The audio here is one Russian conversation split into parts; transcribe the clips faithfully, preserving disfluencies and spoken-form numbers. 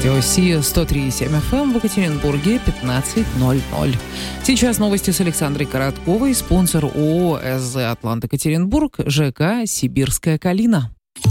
Радио Си сто три и семь эф эм в Екатеринбурге пятнадцать ноль ноль. Сейчас новости с Александрой Коротковой, спонсор ООО СЗ «Атлант Екатеринбург», ЖК «Сибирская Калина».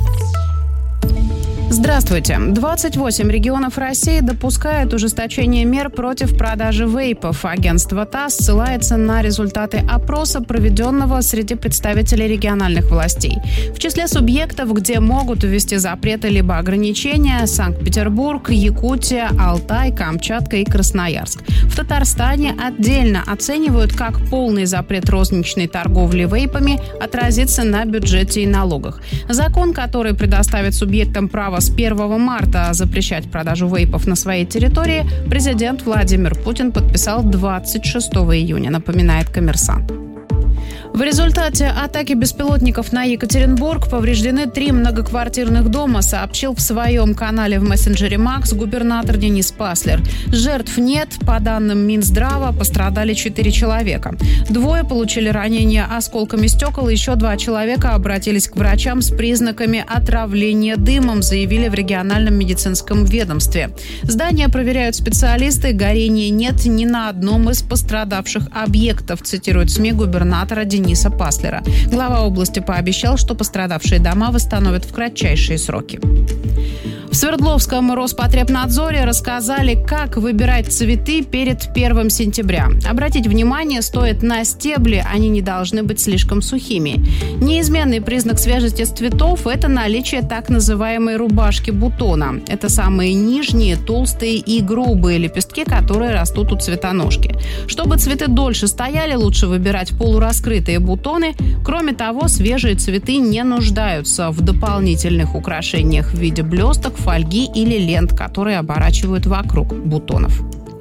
Здравствуйте. двадцать восемь регионов России допускают ужесточение мер против продажи вейпов. Агентство ТАСС ссылается на результаты опроса, проведенного среди представителей региональных властей. В числе субъектов, где могут ввести запреты либо ограничения, Санкт-Петербург, Якутия, Алтай, Камчатка и Красноярск. В Татарстане отдельно оценивают, как полный запрет розничной торговли вейпами отразится на бюджете и налогах. Закон, который предоставит субъектам право с первого марта запрещать продажу вейпов на своей территории, президент Владимир Путин подписал двадцать шестого июня, напоминает «Коммерсант». В результате атаки беспилотников на Екатеринбург повреждены три многоквартирных дома, сообщил в своем канале в мессенджере Макс губернатор Денис Паслер. Жертв нет. По данным Минздрава, пострадали четыре человека. Двое получили ранения осколками стекол, еще два человека обратились к врачам с признаками отравления дымом, заявили в региональном медицинском ведомстве. Здание проверяют специалисты. Горения нет ни на одном из пострадавших объектов, цитирует СМИ губернатора Дениса Дениса Паслера. Глава области пообещал, что пострадавшие дома восстановят в кратчайшие сроки. В Свердловском Роспотребнадзоре рассказали, как выбирать цветы перед первым сентября. Обратить внимание стоит на стебли, они не должны быть слишком сухими. Неизменный признак свежести цветов – это наличие так называемой рубашки бутона. Это самые нижние, толстые и грубые лепестки, которые растут у цветоножки. Чтобы цветы дольше стояли, лучше выбирать полураскрытые бутоны. Кроме того, свежие цветы не нуждаются в дополнительных украшениях в виде блесток, фольги или лент, которые оборачивают вокруг бутонов.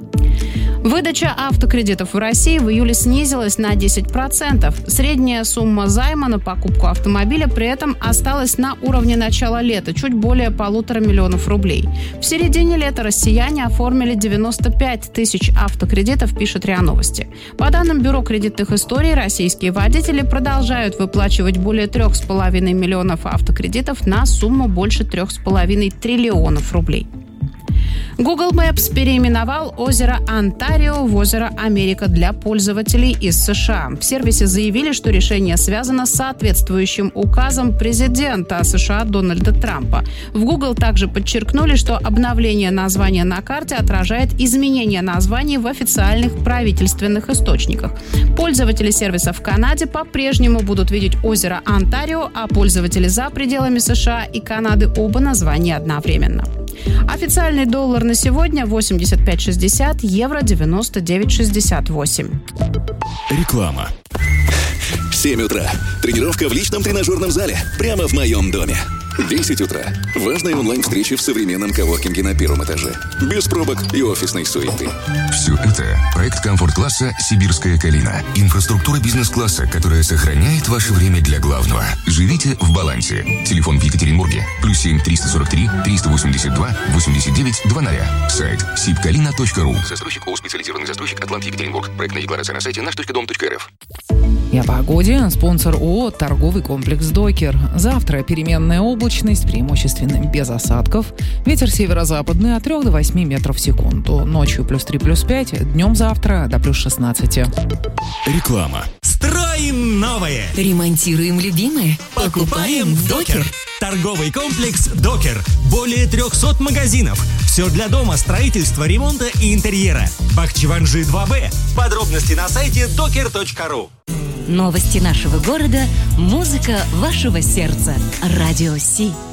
Выдача автокредитов в России в июле снизилась на десять процентов. Средняя сумма займа на покупку автомобиля при этом осталась на уровне начала лета, чуть более полутора миллионов рублей. В середине лета россияне оформили девяносто пять тысяч автокредитов, пишет РИА Новости. По данным Бюро кредитных историй, российские водители продолжают выплачивать более трех с половиной миллионов автокредитов на сумму больше трех с половиной триллионов рублей. Google Maps переименовал озеро Онтарио в озеро Америка для пользователей из США. В сервисе заявили, что решение связано с соответствующим указом президента США Дональда Трампа. В Google также подчеркнули, что обновление названия на карте отражает изменение названий в официальных правительственных источниках. Пользователи сервиса в Канаде по-прежнему будут видеть озеро Онтарио, а пользователи за пределами США и Канады оба названия одновременно. Официальный доллар на сегодня восемьдесят пять шестьдесят, евро девяносто девять шестьдесят восемь. Реклама. семь утра. Тренировка в личном тренажерном зале. Прямо в моем доме. десять утра. Важная онлайн-встреча в современном коворкинге на первом этаже. Без пробок и офисной суеты. Все это проект комфорт-класса «Сибирская Калина». Инфраструктура бизнес-класса, которая сохраняет ваше время для главного. Живите в балансе. Телефон в Екатеринбурге. Плюс семь триста сорок три триста восемьдесят два восемьдесят девять двадцать. Сайт сибкалина точка ру. Застройщик ООО «Специализированный застройщик Атлант Екатеринбург». Проектная декларация на сайте наш точка дом точка эр эф. И о погоде. Спонсор ООО «Торговый комплекс Докер». Завтра переменная облачность, преимущественно без осадков. Ветер северо-западный от трёх до восьми метров в секунду. Ночью плюс три, плюс пять. Днем завтра до плюс шестнадцати. Реклама. Строим новое. Ремонтируем любимое. Покупаем Докер. Торговый комплекс Докер. Более трехсот магазинов. Все для дома, строительства, ремонта и интерьера. Бахчеванжи два бэ. Подробности на сайте докер точка ру. Новости нашего города, музыка вашего сердца. Радио Си.